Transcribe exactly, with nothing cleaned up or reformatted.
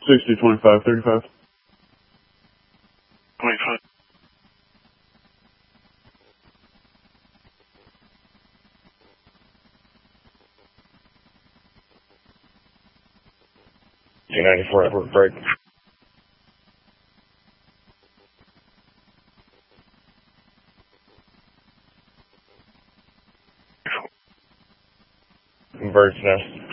sixty, twenty-five, thirty-five. twenty-five. G ninety-four, Edward, break. Bird's Nest.